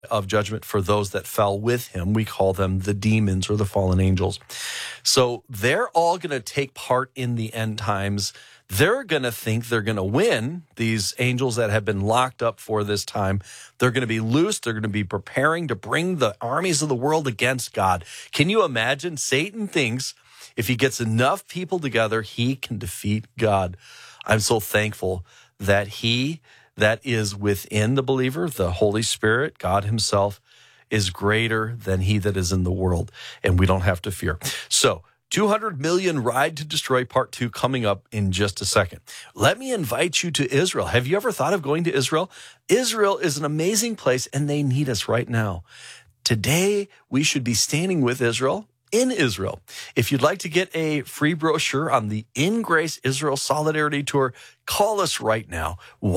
of judgment for those that fell with him. We call them the demons or the fallen angels. So they're all going to take part in the end times. They're going to think they're going to win. These angels that have been locked up for this time, they're going to be loose. They're going to be preparing to bring the armies of the world against God. Can you imagine? Satan thinks if he gets enough people together, he can defeat God. I'm so thankful that he that is within the believer, the Holy Spirit, God himself, is greater than he that is in the world, and we don't have to fear. So 200 million Ride to Destroy Part 2 coming up in just a second. Let me invite you to Israel. Have you ever thought of going to Israel? Israel is an amazing place, and they need us right now. Today, we should be standing with Israel in Israel. If you'd like to get a free brochure on the In Grace Israel Solidarity Tour, call us right now,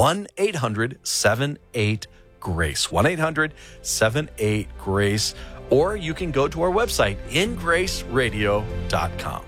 1-800-78-GRACE, 1-800-78-GRACE, or you can go to our website, ingraceradio.com.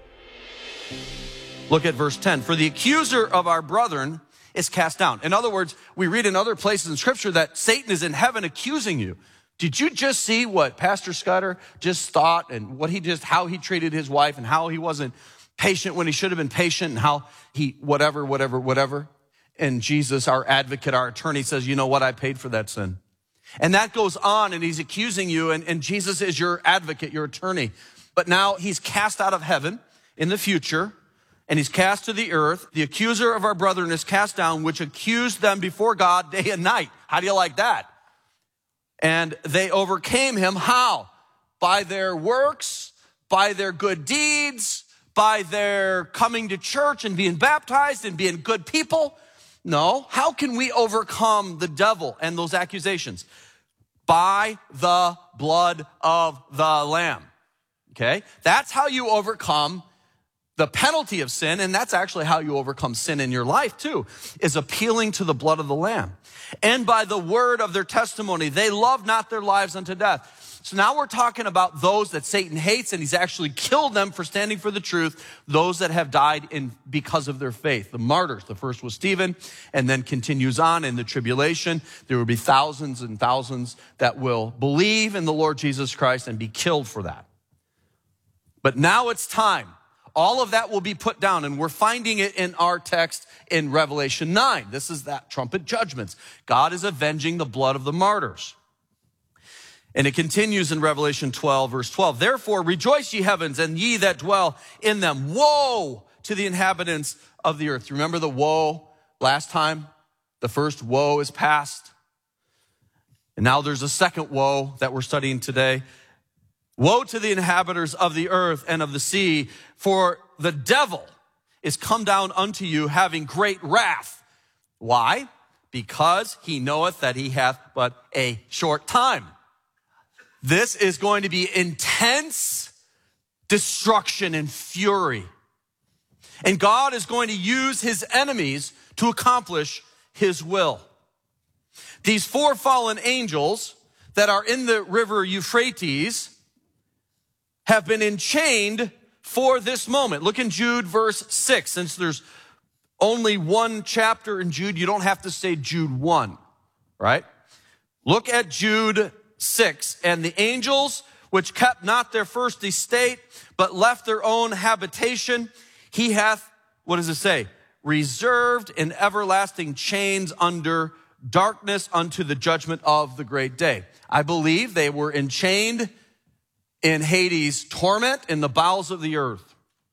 Look at verse 10. For the accuser of our brethren is cast down. In other words, we read in other places in Scripture that Satan is in heaven accusing you. Did you just see what Pastor Scudder just thought and how he treated his wife and how he wasn't patient when he should have been patient and how he whatever. And Jesus, our advocate, our attorney says, you know what? I paid for that sin. And that goes on and he's accusing you and Jesus is your advocate, your attorney. But now he's cast out of heaven in the future and he's cast to the earth. The accuser of our brethren is cast down, which accused them before God day and night. How do you like that? And they overcame him. How? By their works, by their good deeds, by their coming to church and being baptized and being good people. No. How can we overcome the devil and those accusations? By the blood of the Lamb. Okay? That's how you overcome the penalty of sin, and that's actually how you overcome sin in your life too, is appealing to the blood of the Lamb. And by the word of their testimony, they love not their lives unto death. So now we're talking about those that Satan hates, and he's actually killed them for standing for the truth, those that have died because of their faith. The martyrs, the first was Stephen, and then continues on in the tribulation. There will be thousands and thousands that will believe in the Lord Jesus Christ and be killed for that. But now it's time. All of that will be put down, and we're finding it in our text in Revelation 9. This is that trumpet judgments. God is avenging the blood of the martyrs. And it continues in Revelation 12, verse 12. Therefore, rejoice, ye heavens, and ye that dwell in them. Woe to the inhabitants of the earth. Remember the woe last time? The first woe is past. And now there's a second woe that we're studying today. Woe to the inhabitants of the earth and of the sea, for the devil is come down unto you, having great wrath. Why? Because he knoweth that he hath but a short time. This is going to be intense destruction and fury. And God is going to use his enemies to accomplish his will. These four fallen angels that are in the river Euphrates have been enchained for this moment. Look in Jude verse 6. Since there's only one chapter in Jude, you don't have to say Jude 1, right? Look at Jude 6. And the angels which kept not their first estate, but left their own habitation, he hath, what does it say? Reserved in everlasting chains under darkness unto the judgment of the great day. I believe they were enchained in Hades' torment in the bowels of the earth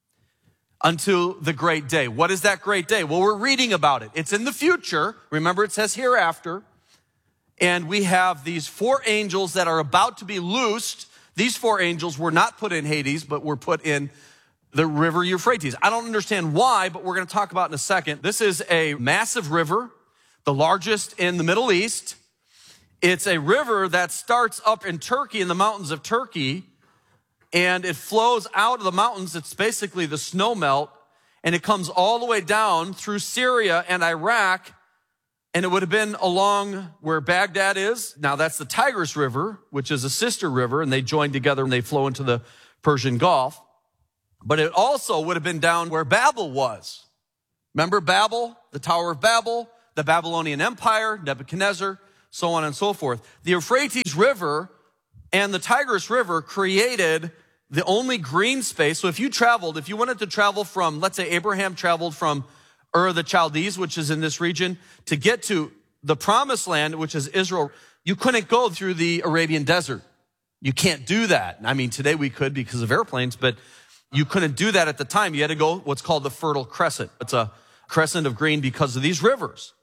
until the great day. What is that great day? Well, we're reading about it. It's in the future. Remember, it says hereafter. And we have these four angels that are about to be loosed. These four angels were not put in Hades, but were put in the river Euphrates. I don't understand why, but we're going to talk about in a second. This is a massive river, the largest in the Middle East. It's a river that starts up in Turkey, in the mountains of Turkey, and it flows out of the mountains. It's basically the snow melt, and it comes all the way down through Syria and Iraq, and it would have been along where Baghdad is. Now, that's the Tigris River, which is a sister river, and they join together and they flow into the Persian Gulf. But it also would have been down where Babel was. Remember Babel, the Tower of Babel, the Babylonian Empire, Nebuchadnezzar. so on and so forth. The Euphrates River and the Tigris River created the only green space. So if you wanted to travel from, let's say Abraham traveled from Ur of the Chaldees, which is in this region, to get to the promised land, which is Israel, you couldn't go through the Arabian desert. You can't do that. I mean, today we could because of airplanes, but you couldn't do that at the time. You had to go what's called the Fertile Crescent. It's a crescent of green because of these rivers.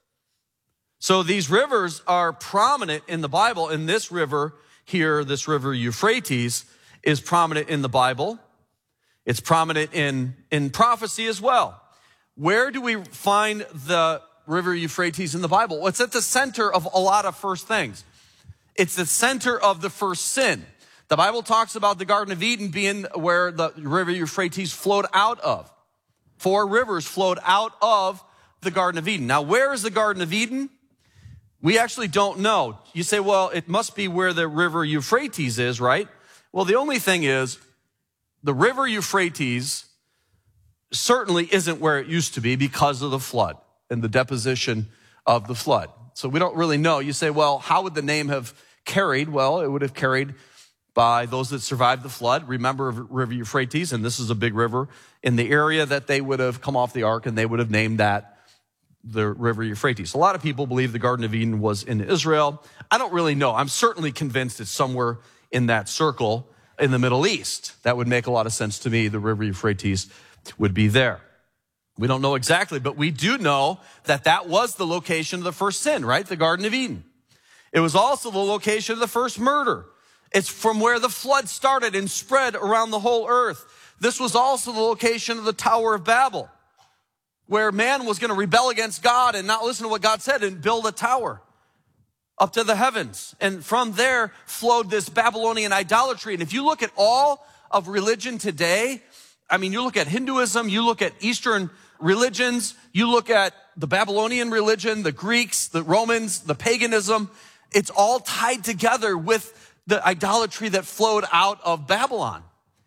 So these rivers are prominent in the Bible, and this river here, this river Euphrates, is prominent in the Bible. It's prominent in prophecy as well. Where do we find the river Euphrates in the Bible? Well, it's at the center of a lot of first things. It's the center of the first sin. The Bible talks about the Garden of Eden being where the river Euphrates flowed out of. 4 rivers flowed out of the Garden of Eden. Now, where is the Garden of Eden? We actually don't know. You say, well, it must be where the river Euphrates is, right? Well, the only thing is, the river Euphrates certainly isn't where it used to be because of the flood and the deposition of the flood. So we don't really know. You say, well, how would the name have carried? Well, it would have carried by those that survived the flood. Remember River Euphrates, and this is a big river in the area that they would have come off the ark, and they would have named that the river Euphrates. A lot of people believe the Garden of Eden was in Israel. I don't really know. I'm certainly convinced it's somewhere in that circle in the Middle East. That would make a lot of sense to me. The river Euphrates would be there. We don't know exactly, but we do know that that was the location of the first sin, right? The Garden of Eden. It was also the location of the first murder. It's from where the flood started and spread around the whole earth. This was also the location of the Tower of Babel, where man was going to rebel against God and not listen to what God said and build a tower up to the heavens. And from there flowed this Babylonian idolatry. And if you look at all of religion today, I mean, you look at Hinduism, you look at Eastern religions, you look at the Babylonian religion, the Greeks, the Romans, the paganism, it's all tied together with the idolatry that flowed out of Babylon.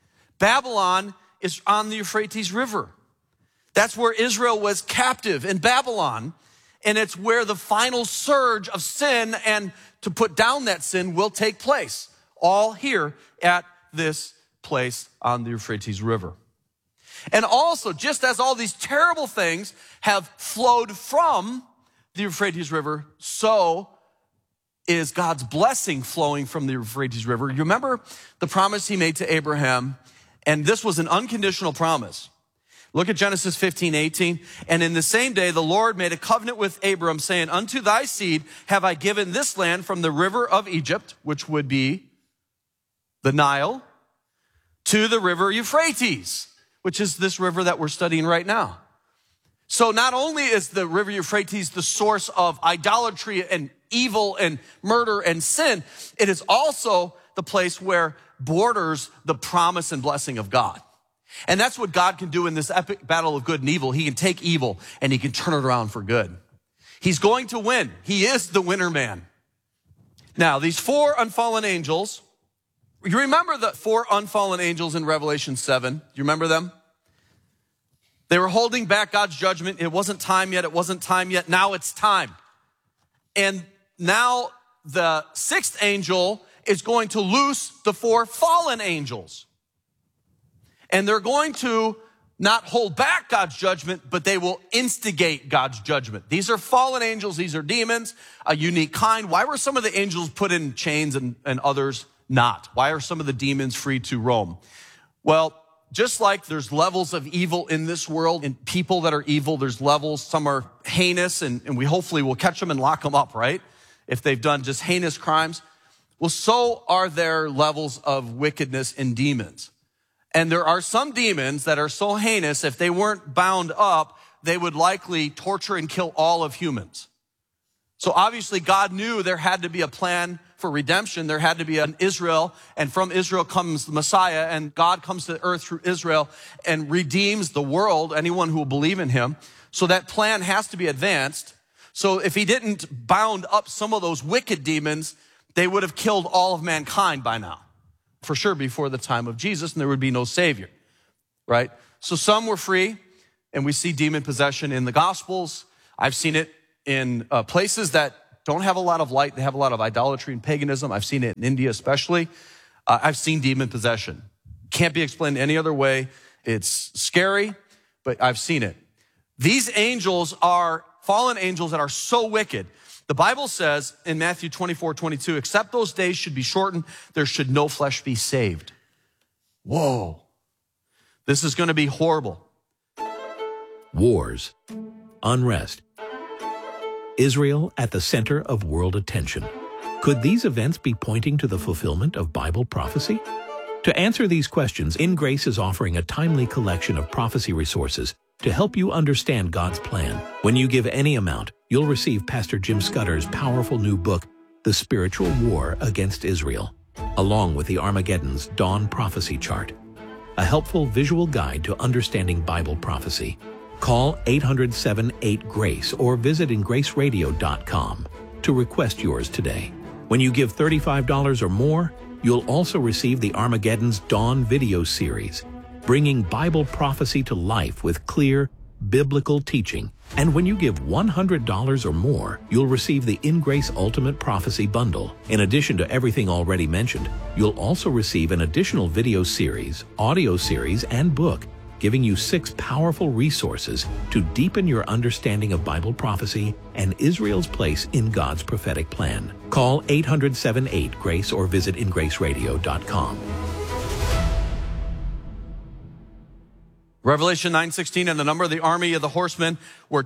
Babylon is on the Euphrates River. That's where Israel was captive, in Babylon. And it's where the final surge of sin and to put down that sin will take place. All here at this place on the Euphrates River. And also, just as all these terrible things have flowed from the Euphrates River, so is God's blessing flowing from the Euphrates River. You remember the promise he made to Abraham? And this was an unconditional promise. Look at Genesis 15:18. And in the same day, the Lord made a covenant with Abram, saying, unto thy seed have I given this land from the river of Egypt, which would be the Nile, to the river Euphrates, which is this river that we're studying right now. So not only is the river Euphrates the source of idolatry and evil and murder and sin, it is also the place where borders the promise and blessing of God. And that's what God can do in this epic battle of good and evil. He can take evil and he can turn it around for good. He's going to win. He is the winner man. Now, these 4 unfallen angels, you remember the 4 unfallen angels in Revelation 7? Do you remember them? They were holding back God's judgment. It wasn't time yet. It wasn't time yet. Now it's time. And now the 6th angel is going to loose the 4 fallen angels. And they're going to not hold back God's judgment, but they will instigate God's judgment. These are fallen angels. These are demons, a unique kind. Why were some of the angels put in chains and others not? Why are some of the demons free to roam? Well, just like there's levels of evil in this world and people that are evil, there's levels. Some are heinous and we hopefully will catch them and lock them up, right? If they've done just heinous crimes. Well, so are there levels of wickedness in demons. And there are some demons that are so heinous, if they weren't bound up, they would likely torture and kill all of humans. So obviously God knew there had to be a plan for redemption. There had to be an Israel, and from Israel comes the Messiah, and God comes to the earth through Israel and redeems the world, anyone who will believe in him. So that plan has to be advanced. So if he didn't bound up some of those wicked demons, they would have killed all of mankind by now. For sure before the time of Jesus, and there would be no savior, right? So some were free, and we see demon possession in the Gospels. I've seen it in places that don't have a lot of light. They have a lot of idolatry and paganism. I've seen it in India especially. I've seen demon possession. Can't be explained any other way. It's scary, but I've seen it. These angels are fallen angels that are so wicked. The Bible says in Matthew 24:22, except those days should be shortened, there should no flesh be saved. Whoa. This is going to be horrible. Wars, unrest, Israel at the center of world attention. Could these events be pointing to the fulfillment of Bible prophecy? To answer these questions, In Grace is offering a timely collection of prophecy resources to help you understand God's plan. When you give any amount, you'll receive Pastor Jim Scudder's powerful new book, The Spiritual War Against Israel, along with the Armageddon's Dawn Prophecy Chart, a helpful visual guide to understanding Bible prophecy. Call 800-78-GRACE or visit ingraceradio.com to request yours today. When you give $35 or more, you'll also receive the Armageddon's Dawn video series, bringing Bible prophecy to life with clear, biblical teaching. And when you give $100 or more, you'll receive the In Grace Ultimate Prophecy Bundle. In addition to everything already mentioned, you'll also receive an additional video series, audio series, and book, giving you 6 powerful resources to deepen your understanding of Bible prophecy and Israel's place in God's prophetic plan. Call 800-78-GRACE or visit ingraceradio.com. Revelation 9:16, and the number of the army of the horsemen were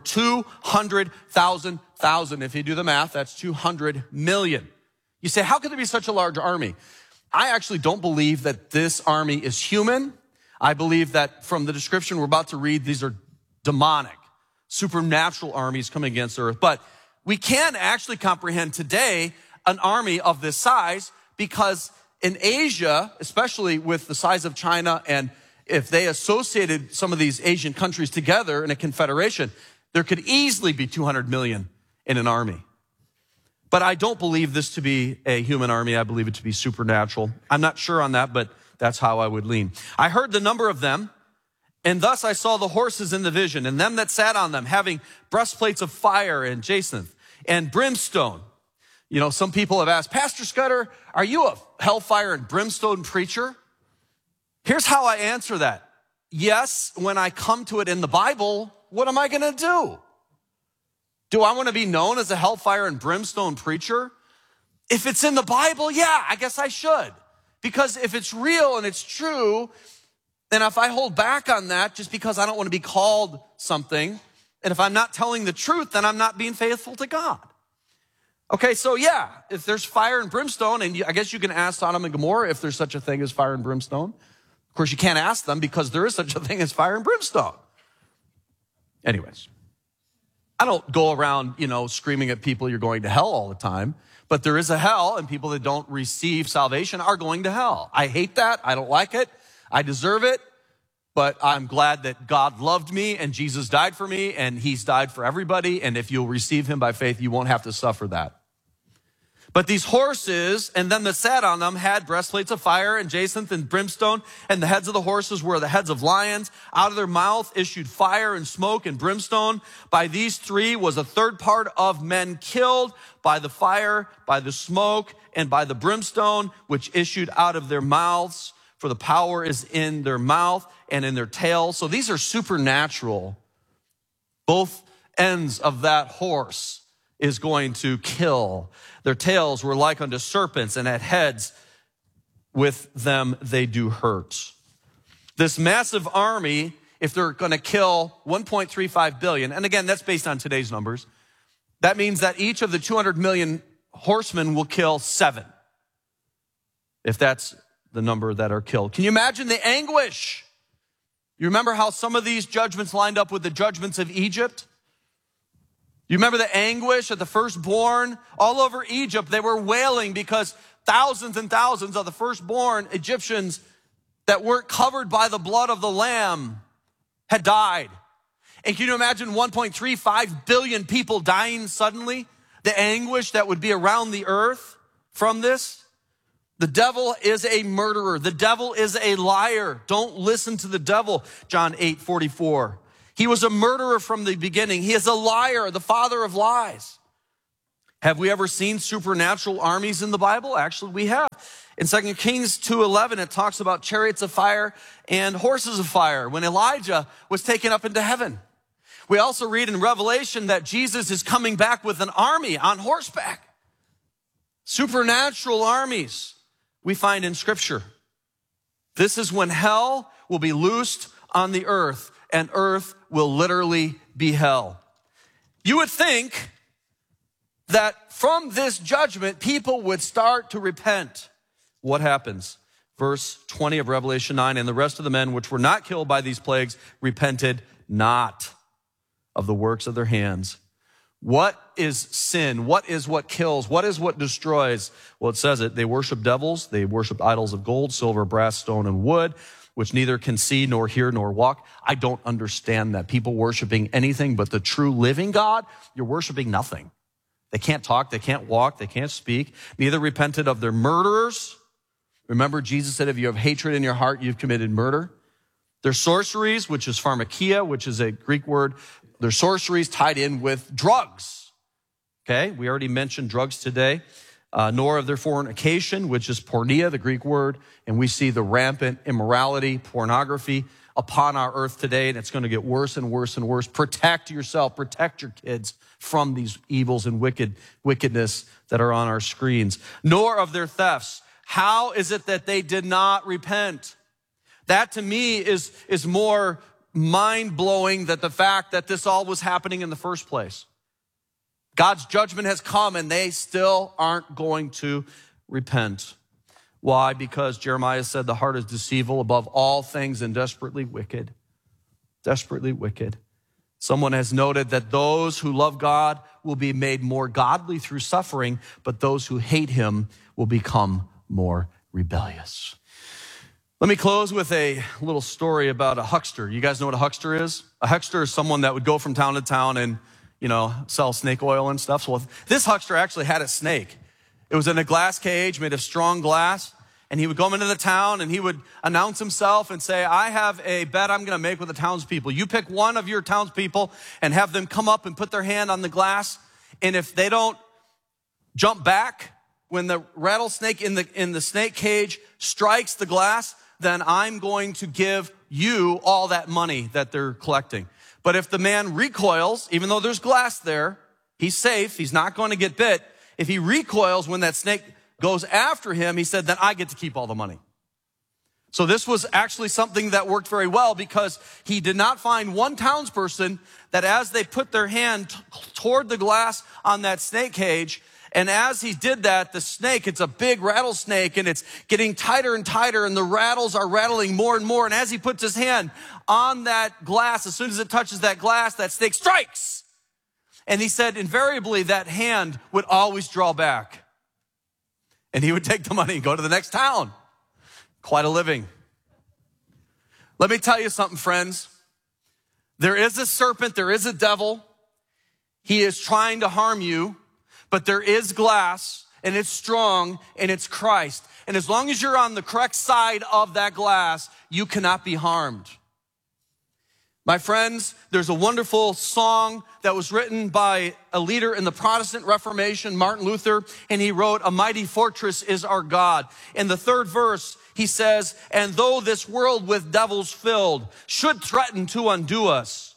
200,000. If you do the math, that's 200 million. You say, how could there be such a large army? I actually don't believe that this army is human. I believe that from the description we're about to read, these are demonic, supernatural armies coming against the earth. But we can actually comprehend today an army of this size because in Asia, especially with the size of China, and if they associated some of these Asian countries together in a confederation, there could easily be 200 million in an army. But I don't believe this to be a human army. I believe it to be supernatural. I'm not sure on that, but that's how I would lean. I heard the number of them, and thus I saw the horses in the vision, and them that sat on them, having breastplates of fire and jacinth and brimstone. You know, some people have asked, Pastor Scudder, are you a hellfire and brimstone preacher? Here's how I answer that. Yes, when I come to it in the Bible, what am I going to do? Do I want to be known as a hellfire and brimstone preacher? If it's in the Bible, yeah, I guess I should. Because if it's real and it's true, then if I hold back on that just because I don't want to be called something, and if I'm not telling the truth, then I'm not being faithful to God. Okay, so yeah, if there's fire and brimstone, and I guess you can ask Sodom and Gomorrah if there's such a thing as fire and brimstone. Of course, you can't ask them because there is such a thing as fire and brimstone. Anyways, I don't go around, screaming at people you're going to hell all the time, but there is a hell, and people that don't receive salvation are going to hell. I hate that. I don't like it. I deserve it, but I'm glad that God loved me and Jesus died for me, and he's died for everybody, and if you'll receive him by faith, you won't have to suffer that. But these horses and them that sat on them had breastplates of fire and jacinth and brimstone, and the heads of the horses were the heads of lions. Out of their mouth issued fire and smoke and brimstone. By these 3 was a third part of men killed by the fire, by the smoke, and by the brimstone, which issued out of their mouths. For the power is in their mouth and in their tail. So these are supernatural. Both ends of that horse is going to kill. Their tails were like unto serpents, and at heads with them they do hurt. This massive army, if they're going to kill 1.35 billion, and again, that's based on today's numbers, that means that each of the 200 million horsemen will kill 7, if that's the number that are killed. Can you imagine the anguish? You remember how some of these judgments lined up with the judgments of Egypt? You remember the anguish at the firstborn? All over Egypt, they were wailing because thousands and thousands of the firstborn Egyptians that weren't covered by the blood of the Lamb had died. And can you imagine 1.35 billion people dying suddenly? The anguish that would be around the earth from this? The devil is a murderer. The devil is a liar. Don't listen to the devil, John 8:44. He was a murderer from the beginning. He is a liar, the father of lies. Have we ever seen supernatural armies in the Bible? Actually, we have. In 2 Kings 2:11, it talks about chariots of fire and horses of fire when Elijah was taken up into heaven. We also read in Revelation that Jesus is coming back with an army on horseback. Supernatural armies we find in Scripture. This is when hell will be loosed on the earth, and earth will literally be hell. You would think that from this judgment, people would start to repent. What happens? Verse 20 of Revelation 9, and the rest of the men which were not killed by these plagues repented not of the works of their hands. What is sin? What is what kills? What is what destroys? Well, it says it. They worship devils. They worship idols of gold, silver, brass, stone, and wood, which neither can see nor hear nor walk. I don't understand that. People worshiping anything but the true living God, you're worshiping nothing. They can't talk. They can't walk. They can't speak. Neither repented of their murderers. Remember, Jesus said, if you have hatred in your heart, you've committed murder. Their sorceries, which is pharmakia, which is a Greek word. Their sorceries tied in with drugs. Okay, we already mentioned drugs today. Nor of their fornication, which is porneia, the Greek word. And we see the rampant immorality, pornography upon our earth today. And it's going to get worse and worse and worse. Protect yourself, protect your kids from these evils and wickedness that are on our screens. Nor of their thefts. How is it that they did not repent? That to me is more mind-blowing than the fact that this all was happening in the first place. God's judgment has come and they still aren't going to repent. Why? Because Jeremiah said the heart is deceitful above all things and desperately wicked. Desperately wicked. Someone has noted that those who love God will be made more godly through suffering, but those who hate him will become more rebellious. Let me close with a little story about a huckster. You guys know what a huckster is? A huckster is someone that would go from town to town and, sell snake oil and stuff. So this huckster actually had a snake. It was in a glass cage made of strong glass. And he would go into the town and he would announce himself and say, I have a bet I'm going to make with the townspeople. You pick one of your townspeople and have them come up and put their hand on the glass. And if they don't jump back when the rattlesnake in the snake cage strikes the glass, then I'm going to give you all that money that they're collecting. But if the man recoils, even though there's glass there, he's safe. He's not going to get bit. If he recoils when that snake goes after him, he said, then I get to keep all the money. So this was actually something that worked very well because he did not find one townsperson that as they put their hand toward the glass on that snake cage, and as he did that, the snake, it's a big rattlesnake and it's getting tighter and tighter and the rattles are rattling more and more. And as he puts his hand on that glass, as soon as it touches that glass, that snake strikes. And he said invariably that hand would always draw back. And he would take the money and go to the next town. Quite a living. Let me tell you something, friends. There is a serpent, there is a devil. He is trying to harm you. But there is glass, and it's strong, and it's Christ. And as long as you're on the correct side of that glass, you cannot be harmed. My friends, there's a wonderful song that was written by a leader in the Protestant Reformation, Martin Luther, and he wrote, "A mighty fortress is our God." In the third verse, he says, "And though this world with devils filled should threaten to undo us,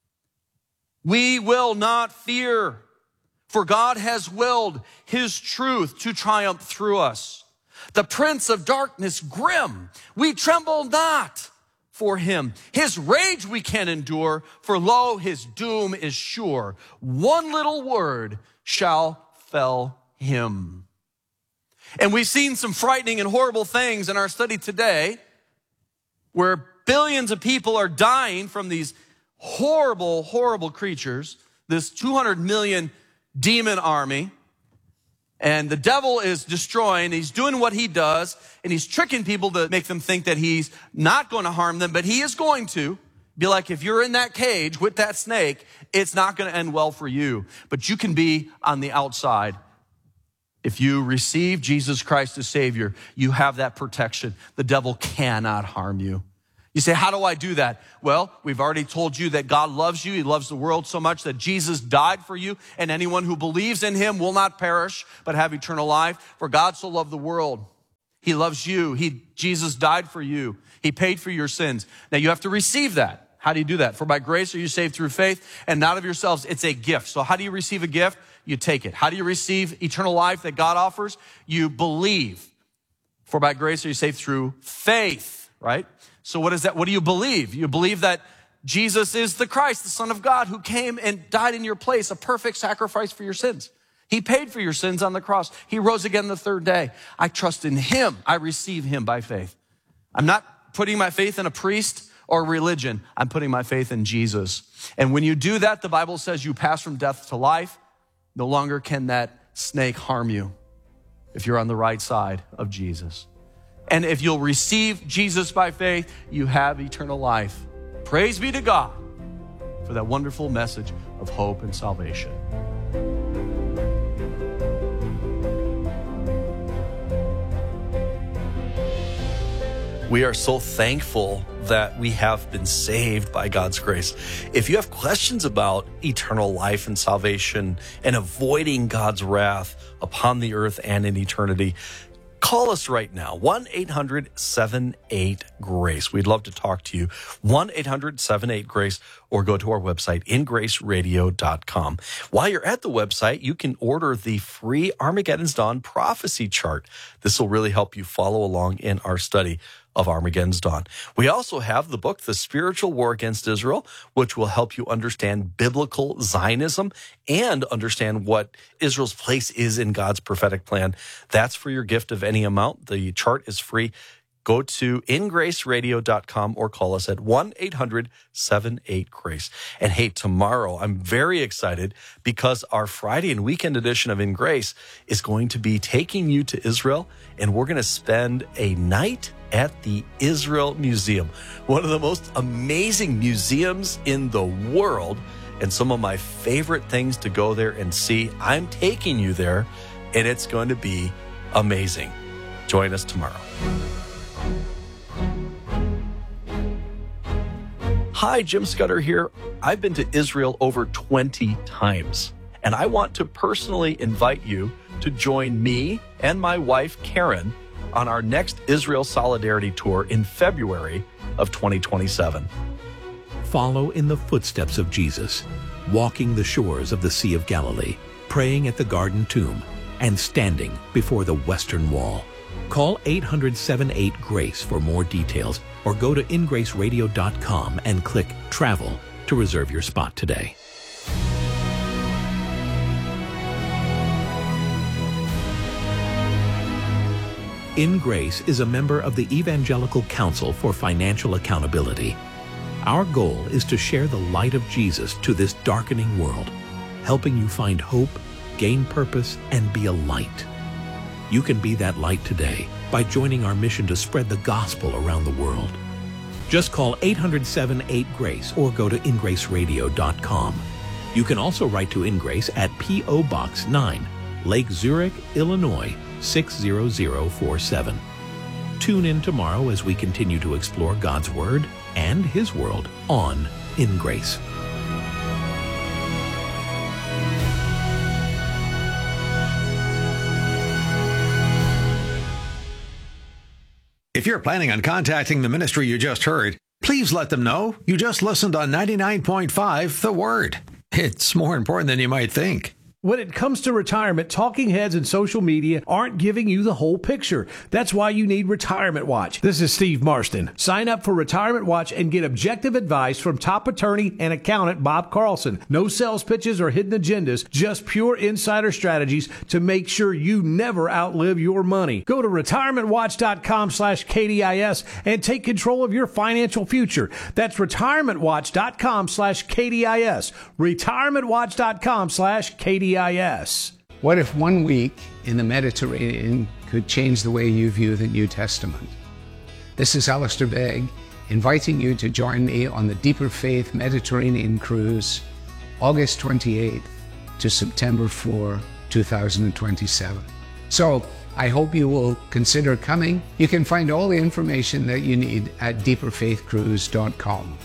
we will not fear. For God has willed his truth to triumph through us. The prince of darkness grim, we tremble not for him. His rage we can endure, for lo, his doom is sure. One little word shall fell him." And we've seen some frightening and horrible things in our study today where billions of people are dying from these horrible, horrible creatures, this 200 million demon army, and the devil is destroying. He's doing what he does, and he's tricking people to make them think that he's not going to harm them, but he is going to. Be like, if you're in that cage with that snake, it's not going to end well for you, but you can be on the outside. If you receive Jesus Christ as Savior, you have that protection. The devil cannot harm you. You say, how do I do that? Well, we've already told you that God loves you. He loves the world so much that Jesus died for you, and anyone who believes in him will not perish, but have eternal life. For God so loved the world. He loves you. Jesus died for you. He paid for your sins. Now you have to receive that. How do you do that? For by grace are you saved through faith, and not of yourselves. It's a gift. So how do you receive a gift? You take it. How do you receive eternal life that God offers? You believe. For by grace are you saved through faith, right? So what is that? What do you believe? You believe that Jesus is the Christ, the Son of God, who came and died in your place, a perfect sacrifice for your sins. He paid for your sins on the cross. He rose again the third day. I trust in him. I receive him by faith. I'm not putting my faith in a priest or religion. I'm putting my faith in Jesus. And when you do that, the Bible says you pass from death to life. No longer can that snake harm you if you're on the right side of Jesus. And if you'll receive Jesus by faith, you have eternal life. Praise be to God for that wonderful message of hope and salvation. We are so thankful that we have been saved by God's grace. If you have questions about eternal life and salvation and avoiding God's wrath upon the earth and in eternity, call us right now, 1-800-78-GRACE. We'd love to talk to you, 1-800-78-GRACE, or go to our website, ingraceradio.com. While you're at the website, you can order the free Armageddon's Dawn prophecy chart. This will really help you follow along in our study of Armageddon's Dawn. We also have the book, The Spiritual War Against Israel, which will help you understand biblical Zionism and understand what Israel's place is in God's prophetic plan. That's for your gift of any amount. The chart is free. Go to ingraceradio.com or call us at 1-800-78-GRACE. And hey, tomorrow I'm very excited because our Friday and weekend edition of In Grace is going to be taking you to Israel, and we're going to spend a night at the Israel Museum, one of the most amazing museums in the world, and some of my favorite things to go there and see. I'm taking you there, and it's going to be amazing. Join us tomorrow. Hi, Jim Scudder here. I've been to Israel over 20 times, and I want to personally invite you to join me and my wife, Karen, on our next Israel Solidarity Tour in February of 2027. Follow in the footsteps of Jesus, walking the shores of the Sea of Galilee, praying at the Garden Tomb, and standing before the Western Wall. Call 800-78-GRACE for more details, or go to ingraceradio.com and click Travel to reserve your spot today. In Grace is a member of the Evangelical Council for Financial Accountability. Our goal is to share the light of Jesus to this darkening world, helping you find hope, gain purpose, and be a light. You can be that light today by joining our mission to spread the gospel around the world. Just call 800-78-GRACE or go to ingraceradio.com. You can also write to In Grace at P.O. Box 9, Lake Zurich, Illinois, 60047. Tune in tomorrow as we continue to explore God's Word and His world on In Grace. If you're planning on contacting the ministry you just heard, please let them know you just listened on 99.5 The Word. It's more important than you might think. When it comes to retirement, talking heads and social media aren't giving you the whole picture. That's why you need Retirement Watch. This is Steve Marston. Sign up for Retirement Watch and get objective advice from top attorney and accountant Bob Carlson. No sales pitches or hidden agendas, just pure insider strategies to make sure you never outlive your money. Go to retirementwatch.com/KDIS and take control of your financial future. That's retirementwatch.com/KDIS. retirementwatch.com/KDIS. What if 1 week in the Mediterranean could change the way you view the New Testament? This is Alistair Begg, inviting you to join me on the Deeper Faith Mediterranean Cruise, August 28th to September 4, 2027. So, I hope you will consider coming. You can find all the information that you need at deeperfaithcruise.com.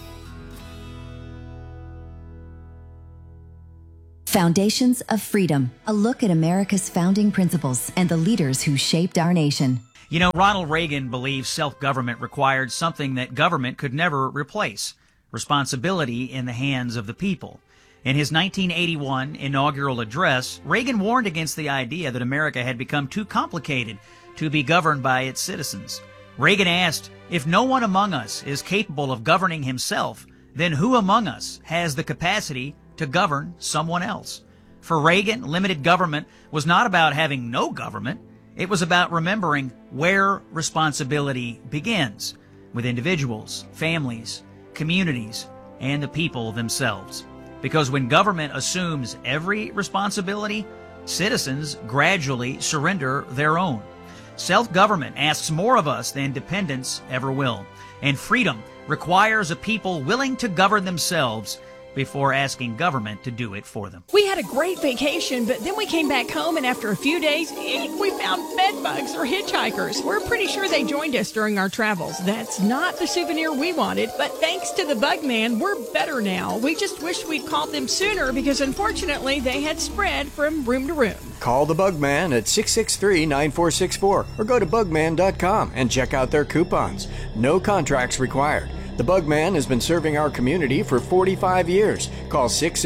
Foundations of Freedom, a look at America's founding principles and the leaders who shaped our nation. You know, Ronald Reagan believed self-government required something that government could never replace: responsibility in the hands of the people. In his 1981 inaugural address, Reagan warned against the idea that America had become too complicated to be governed by its citizens. Reagan asked, if no one among us is capable of governing himself, then who among us has the capacity to govern someone else? For Reagan, limited government was not about having no government. It was about remembering where responsibility begins, with individuals, families, communities, and the people themselves. Because when government assumes every responsibility, citizens gradually surrender their own. Self-government asks more of us than dependence ever will. And freedom requires a people willing to govern themselves before asking government to do it for them. We had a great vacation, but then we came back home, and after a few days, we found bed bugs or hitchhikers. We're pretty sure they joined us during our travels. That's not the souvenir we wanted, but thanks to the Bug Man, we're better now. We just wish we'd called them sooner because unfortunately they had spread from room to room. Call the Bug Man at 663-9464 or go to bugman.com and check out their coupons. No contracts required. The Bug Man has been serving our community for 45 years. Call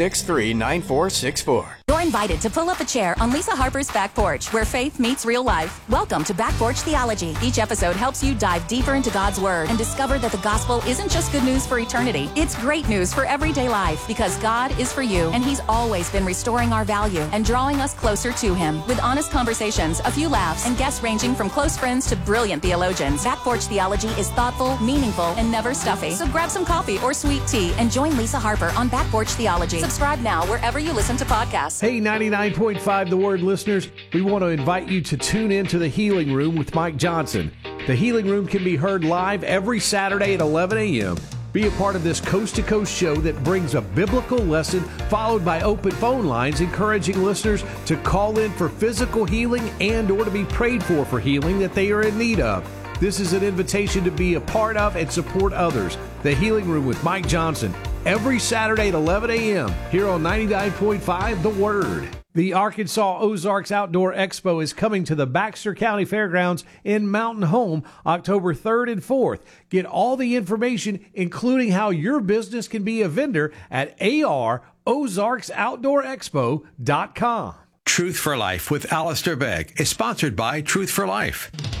663-9464. You're invited to pull up a chair on Lisa Harper's Back Porch, where faith meets real life. Welcome to Back Porch Theology. Each episode helps you dive deeper into God's Word and discover that the gospel isn't just good news for eternity. It's great news for everyday life, because God is for you, and He's always been restoring our value and drawing us closer to Him. With honest conversations, a few laughs, and guests ranging from close friends to brilliant theologians, Back Porch Theology is thoughtful, meaningful, and never stuffy. So grab some coffee or sweet tea and join Lisa Harper on Back Porch Theology. Subscribe now wherever you listen to podcasts. Hey, 99.5 The Word listeners, we want to invite you to tune in to The Healing Room with Mike Johnson. The Healing Room can be heard live every Saturday at 11 a.m. Be a part of this coast-to-coast show that brings a biblical lesson followed by open phone lines, encouraging listeners to call in for physical healing and or to be prayed for healing that they are in need of. This is an invitation to be a part of and support others. The Healing Room with Mike Johnson, every Saturday at 11 a.m. here on 99.5 The Word. The Arkansas Ozarks Outdoor Expo is coming to the Baxter County Fairgrounds in Mountain Home October 3rd and 4th. Get all the information, including how your business can be a vendor, at arozarksoutdoorexpo.com. Truth for Life with Alistair Begg is sponsored by Truth for Life.